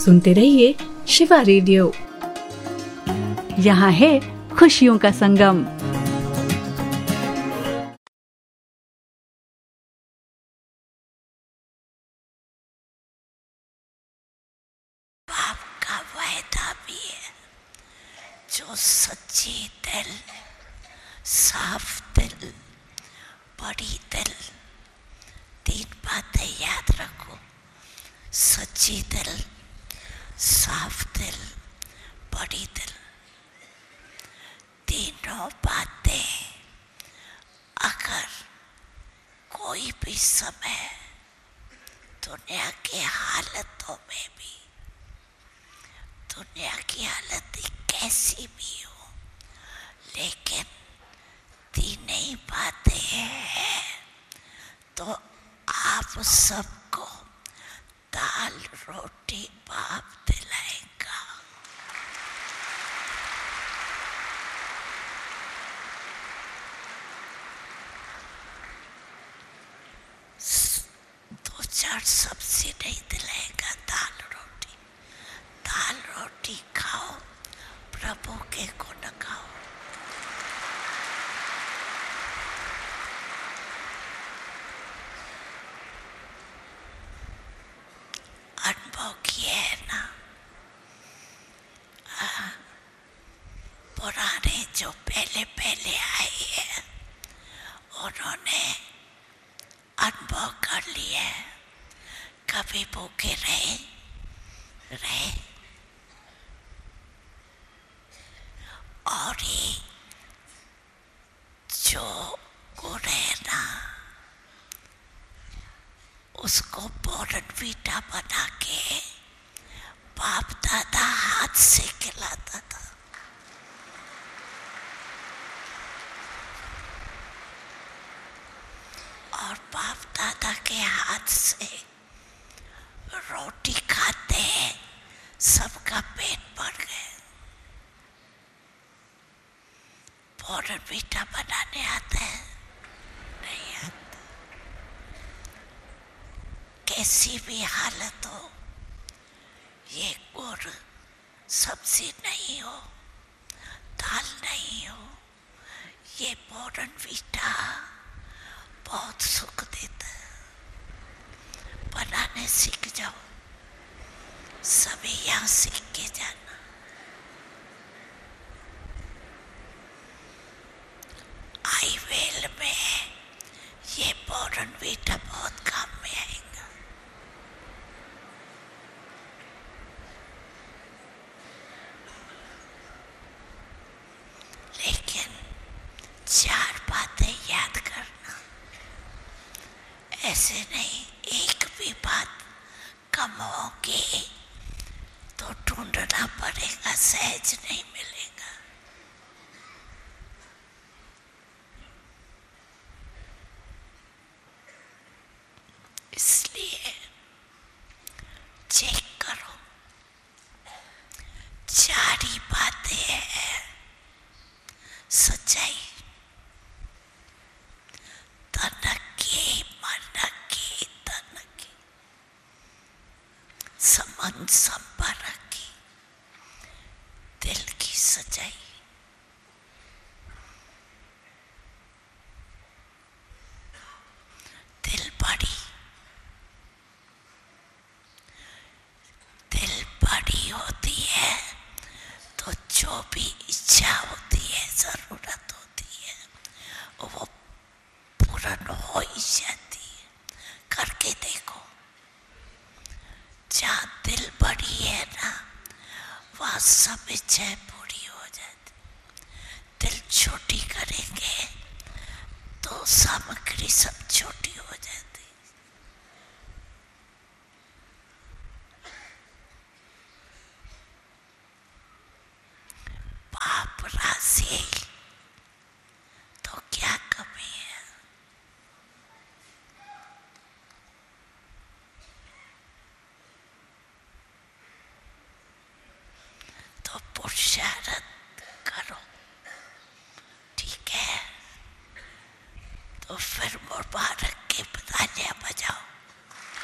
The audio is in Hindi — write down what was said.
सुनते रहिए शिवा रेडियो। यहाँ है खुशियों का संगम। आपका वायदा भी है, जो सच्ची दिल, साफ दिल, बड़ी दिल, 3 बातें याद रखो। सच्ची दिल, साफ दिल, बड़ी दिल, तीनों बातें अगर कोई भी समय दुनिया की हालतों में भी, दुनिया की हालत कैसी भी हो, लेकिन तीन ही बातें हैं तो आप सबको दाल रोटी बाप दिलाएगा। दो चार सब्जी नहीं दिलाएगा, दाल रोटी खाओ, प्रभु के गुण गाओ। अनुभव किए है ना, पुराने जो पहले आए हैं उन्होंने अनुभव कर लिया है। कभी भूखे रहे और ये जो गुण है ना, उसको बोर्नवीटा बना के बाप दादा हाथ से खिलाता था। और बाप दादा के हाथ से रोटी खाते हैं, सबका पेट भर गए। बोर्नवीटा बनाने आता है? नहीं आता। कैसी भी हालत हो, ये गुड़ सब्जी नहीं हो, दाल नहीं हो, ये बोर्नवीटा बहुत सुख देता है। बनाने सीख जाओ, सभी यहाँ सीख के जाना। आईवेल में ये बोर्नवीटा बहुत काम में आएगा। लेकिन 4 बातें याद करना, ऐसे नहीं एक भी बात कम होगी तो ढूंढना पड़ेगा, सहज नहीं मिलेगा। इसलिए चेक करो, 4 ही बातें हैं। सच्चाई, तनकी, मनकी, तनकी, समन संपर्की, दिल की सच्चाई। दिल बड़ी होती है तो जो भी इच्छा होती है, जरूरत होती है, वो पूर्ण हो ही जाती है। करके देखो, जहाँ दिल बड़ी है ना, वहाँ सब इच्छाएं पूरी हो जाती। दिल छोटी करेंगे तो सामग्री सब छोटी हो जाती।